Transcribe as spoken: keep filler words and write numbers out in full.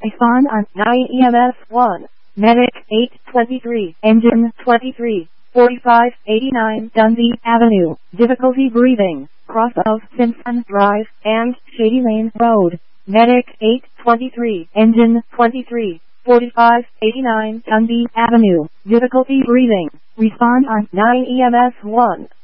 Respond on nine E M S one. Medic eight twenty-three. Engine twenty-three. forty-five eighty-nine Dundee Avenue. Difficulty breathing. Cross of Simpson Drive and Shady Lane Road. Medic eight twenty-three. Engine twenty-three. forty-five eighty-nine Dundee Avenue. Difficulty breathing. Respond on nine E M S one.